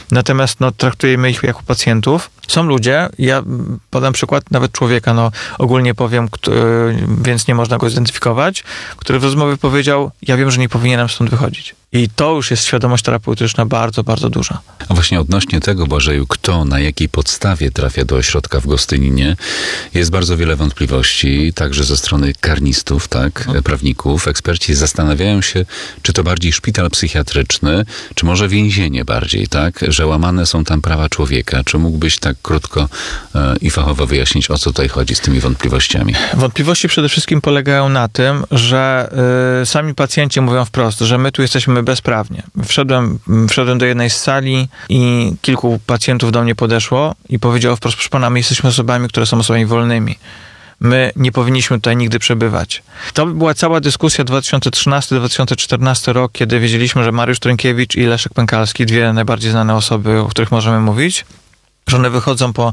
Natomiast traktujemy ich jako pacjentów. Są ludzie, ja podam przykład nawet człowieka, ogólnie powiem, więc nie można go zidentyfikować, który w rozmowie powiedział, ja wiem, że nie powinienem stąd wychodzić. I to już jest świadomość terapeutyczna bardzo, bardzo duża. A właśnie odnośnie tego, Błażeju, kto, na jakiej podstawie trafia do ośrodka w Gostyninie, jest bardzo wiele wątpliwości, także ze strony karnistów, prawników. Eksperci zastanawiają się, czy to bardziej szpital psychiatryczny, czy może więzienie bardziej, że łamane są tam prawa człowieka. Czy mógłbyś tak krótko i fachowo wyjaśnić, o co tutaj chodzi z tymi wątpliwościami? Wątpliwości przede wszystkim polegają na tym, że sami pacjenci mówią wprost, że my tu jesteśmy bezprawnie. Wszedłem do jednej z sali i kilku pacjentów do mnie podeszło i powiedziało wprost, proszę pana, my jesteśmy osobami, które są osobami wolnymi. My nie powinniśmy tutaj nigdy przebywać. To była cała dyskusja 2013-2014 rok, kiedy wiedzieliśmy, że Mariusz Trynkiewicz i Leszek Pękalski, dwie najbardziej znane osoby, o których możemy mówić, że one wychodzą po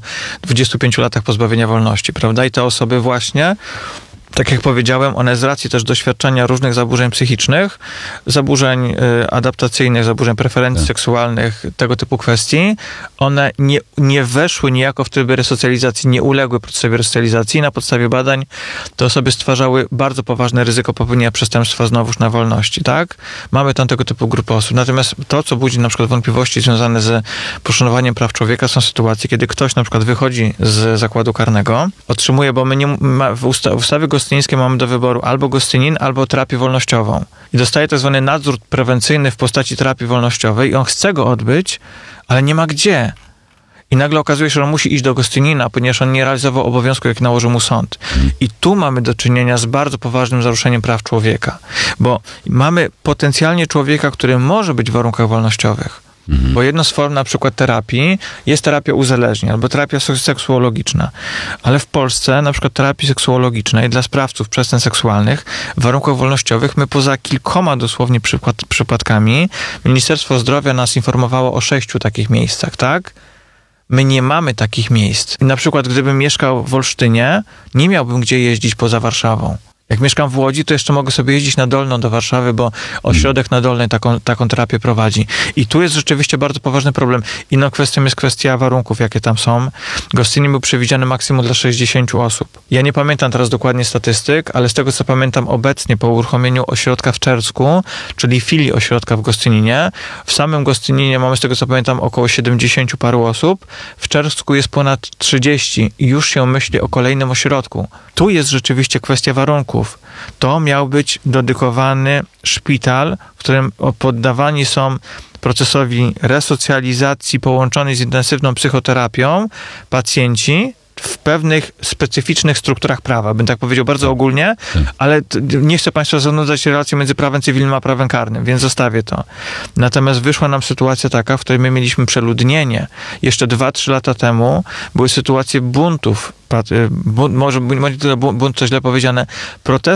25 latach pozbawienia wolności, prawda? I te osoby właśnie, tak jak powiedziałem, one z racji też doświadczenia różnych zaburzeń psychicznych, zaburzeń adaptacyjnych, zaburzeń preferencji seksualnych, tego typu kwestii, one nie weszły niejako w tryby resocjalizacji, nie uległy procesowi resocjalizacji. Na podstawie badań te osoby stwarzały bardzo poważne ryzyko popełnienia przestępstwa znowuż na wolności, tak? Mamy tam tego typu grupy osób. Natomiast to, co budzi na przykład wątpliwości związane z poszanowaniem praw człowieka, są sytuacje, kiedy ktoś na przykład wychodzi z zakładu karnego, otrzymuje, bo my w ustawie gostynińskiej mamy do wyboru albo Gostynin, albo terapię wolnościową. I dostaje tak zwany nadzór prewencyjny w postaci terapii wolnościowej i on chce go odbyć, ale nie ma gdzie. I nagle okazuje się, że on musi iść do Gostynina, ponieważ on nie realizował obowiązku, jaki nałożył mu sąd. I tu mamy do czynienia z bardzo poważnym naruszeniem praw człowieka. Bo mamy potencjalnie człowieka, który może być w warunkach wolnościowych. Bo jedną z form na przykład terapii jest terapia uzależnień albo terapia seksuologiczna. Ale w Polsce na przykład terapii seksuologicznej dla sprawców przestępstw seksualnych w warunkach wolnościowych my poza kilkoma dosłownie przypadkami Ministerstwo Zdrowia nas informowało o 6 takich miejscach, tak? My nie mamy takich miejsc. Na przykład gdybym mieszkał w Olsztynie, nie miałbym gdzie jeździć poza Warszawą. Jak mieszkam w Łodzi, to jeszcze mogę sobie jeździć na Dolną do Warszawy, bo ośrodek na Dolnej taką terapię prowadzi. I tu jest rzeczywiście bardzo poważny problem. Inną kwestią jest kwestia warunków, jakie tam są. Gostynin był przewidziany maksimum dla 60 osób. Ja nie pamiętam teraz dokładnie statystyk, ale z tego, co pamiętam obecnie po uruchomieniu ośrodka w Czerwsku, czyli filii ośrodka w Gostyninie, w samym Gostyninie mamy, z tego, co pamiętam, około 70 paru osób. W Czerwsku jest ponad 30 i już się myśli o kolejnym ośrodku. Tu jest rzeczywiście kwestia warunków. To miał być dedykowany szpital, w którym poddawani są procesowi resocjalizacji połączonej z intensywną psychoterapią pacjenci w pewnych specyficznych strukturach prawa. Bym tak powiedział bardzo ogólnie, ale nie chcę Państwa zanudzać relacją między prawem cywilnym a prawem karnym, więc zostawię to. Natomiast wyszła nam sytuacja taka, w której my mieliśmy przeludnienie. Jeszcze 2-3 lata temu były sytuacje buntów, może bunt to źle powiedziane, protestów